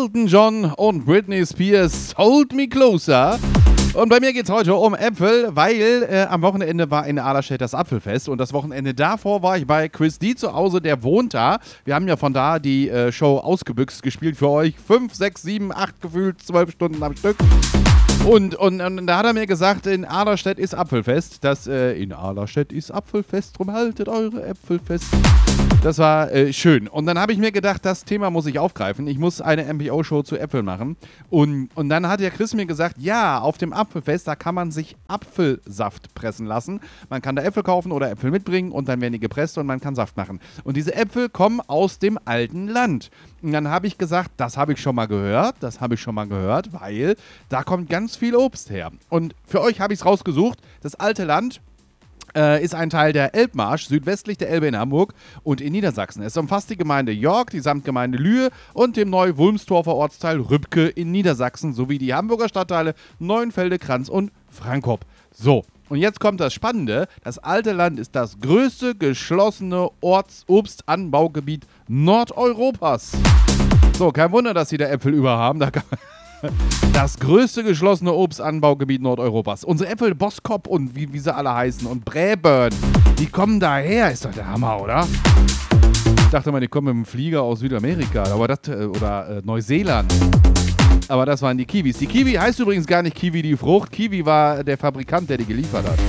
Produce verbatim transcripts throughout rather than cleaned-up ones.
Elton John und Britney Spears, Hold Me Closer. Und bei mir geht es heute um Äpfel, weil äh, am Wochenende war in Ahlerstedt das Apfelfest und das Wochenende davor war ich bei Chris D zu Hause, der wohnt da. Wir haben ja von da die äh, Show ausgebüxt gespielt für euch. Fünf, sechs, sieben, acht gefühlt, zwölf Stunden am Stück. Und, und, und da hat er mir gesagt, in Ahlerstedt ist Apfelfest. Das, äh, in Ahlerstedt ist Apfelfest, drum haltet eure Äpfel fest. Das war äh, schön. Und dann habe ich mir gedacht, das Thema muss ich aufgreifen. Ich muss eine M P O-Show zu Äpfeln machen. Und, und dann hat der Chris mir gesagt, ja, auf dem Apfelfest, da kann man sich Apfelsaft pressen lassen. Man kann da Äpfel kaufen oder Äpfel mitbringen und dann werden die gepresst und man kann Saft machen. Und diese Äpfel kommen aus dem alten Land. Und dann habe ich gesagt, das habe ich schon mal gehört, das habe ich schon mal gehört, weil da kommt ganz viel Obst her. Und für euch habe ich es rausgesucht, das alte Land äh, ist ein Teil der Elbmarsch, südwestlich der Elbe in Hamburg und in Niedersachsen. Es umfasst die Gemeinde York, die Samtgemeinde Lühe und dem Neu-Wulmstorfer Ortsteil Rübke in Niedersachsen sowie die Hamburger Stadtteile Neuenfelde, Kranz und Frankop. So. Und jetzt kommt das Spannende, das alte Land ist das größte geschlossene Orts- Obstanbaugebiet Nordeuropas. So, kein Wunder, dass sie da Äpfel über haben. Da kann das größte geschlossene Obstanbaugebiet Nordeuropas. Unsere Äpfel Boskop und wie, wie sie alle heißen und Braeburn, die kommen daher. Ist doch der Hammer, oder? Ich dachte mal, die kommen mit dem Flieger aus Südamerika aber das, oder äh, Neuseeland. Aber das waren die Kiwis. Die Kiwi heißt übrigens gar nicht Kiwi die Frucht. Kiwi war der Fabrikant, der die geliefert hat.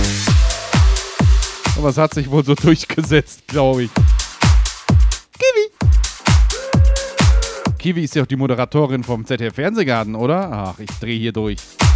Aber es hat sich wohl so durchgesetzt, glaube ich. Kiwi. Kiwi ist ja auch die Moderatorin vom Z D F Fernsehgarten, oder? Ach, ich drehe hier durch.